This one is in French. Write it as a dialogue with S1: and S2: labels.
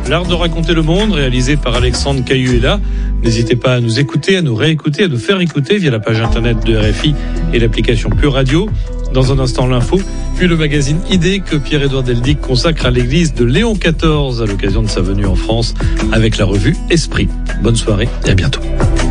S1: l'art de raconter le monde, réalisé par Alexandre Cayuela. N'hésitez pas à nous écouter, à nous réécouter, à nous faire écouter via la page internet de RFI et l'application Pure Radio. Dans un instant, l'info, puis le magazine Idées que Pierre-Édouard Deldic consacre à l'église de Léon XIV à l'occasion de sa venue en France avec la revue Esprit. Bonne soirée et à bientôt.